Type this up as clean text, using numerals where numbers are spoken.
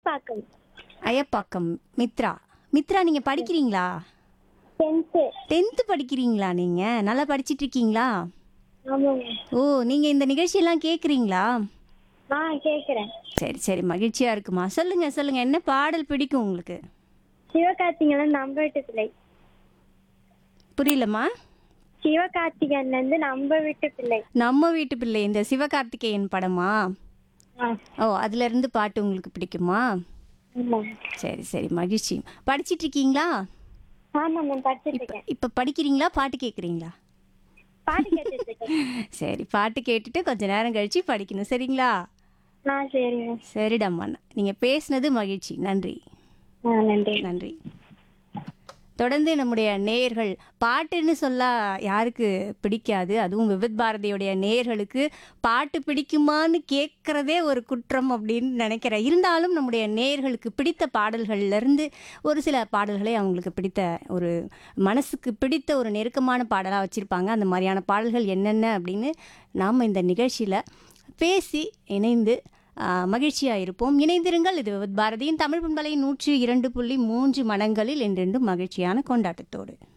அயப்பாக்கம். அயப்பாக்கம். மித்ரா. மித்ரா நீங்க படிக்கிறீங்களா? 10th. 10th படிக்கிறீங்களா நீங்க? நல்லா படிச்சிட்டு இருக்கீங்களா? ஆமாங்க. ஓ! நீங்க இந்த நிகழ்ச்சியெல்லாம் கேட்குறீங்களா? கேக்குறேன். சரி, சரி. மகிழ்ச்சியா இருக்குமா. சொல்லுங்க, சொல்லுங்க. என்ன பாடல் பிடிக்கும் உங்களுக்கு? சிவகார்த்திகேயன் நம்ப வீட்டு பிள்ளை. புரியலம்மா? சிவகார்த்திகேயன்ல இருந்து நம்ப வீட்டு பிள்ளை. நம்ம வீட்டு பிள்ளை இந்த சிவகார்த்திகேயன் படமா? ஆ, ஓ! அதுலருந்து பாட்டு உங்களுக்கு பிடிக்குமா? ஆமாங்க. சரி, சரி. மகிழ்ச்சி. படிச்சிட்டு இருக்கீங்களா? ஆமா மேம், படிச்சிட்டு இப்ப இருக்கேன். இப்ப படிக்கிறீங்களா? பாட்டு கேட்குறீங்களா? பாட்டு கேட்டுட்டு இருக்கேன். சரி. பாட்டு கேட்டுட்டு கொஞ்ச நேரம் கழிச்சு படிக்கணும். சரிங்களா? சரிங்க. சரிடாம்மா. நீங்க பேசுனது மகிழ்ச்சி. நன்றி. நன்றி. நன்றி. தொடர்ந்து நம்முடைய நேயர்கள் பாட்டுன்னு சொல்ல யாருக்கு பிடிக்காது? அதுவும் விவித் பாரதியுடைய நேயர்களுக்கு பாட்டு பிடிக்குமான்னு கேட்கறதே ஒரு குற்றம் அப்படின்னு நினைக்கிறேன். இருந்தாலும் நம்முடைய நேயர்களுக்கு பிடித்த பாடல்கள்லேருந்து ஒரு சில பாடல்களை அவங்களுக்கு பிடித்த ஒரு மனசுக்கு பிடித்த ஒரு நெருக்கமான பாடலாக வச்சுருப்பாங்க. அந்த மாதிரியான பாடல்கள் என்னென்ன அப்படின்னு நாம் இந்த நிகழ்ச்சியில் பேசி இணைந்து மகிழ்ச்சியாக இருப்போம். இணைந்திருங்கள். இது விவித் பாரதியின் தமிழ் பண்பலை 102.3 மனங்களில் என்றென்றும் மகிழ்ச்சியான கொண்டாட்டத்தோடு.